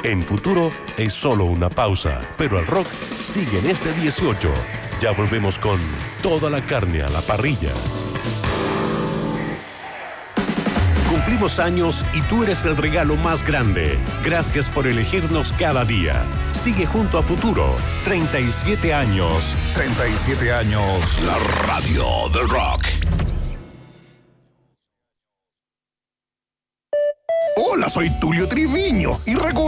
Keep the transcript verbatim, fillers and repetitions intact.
En Futuro es solo una pausa, pero el rock sigue en este dieciocho. Ya volvemos con toda la carne a la parrilla. Cumplimos años y tú eres el regalo más grande. Gracias por elegirnos cada día. Sigue junto a Futuro. treinta y siete años. treinta y siete años. La radio del rock. Hola, soy Tulio Triviño y recuerdo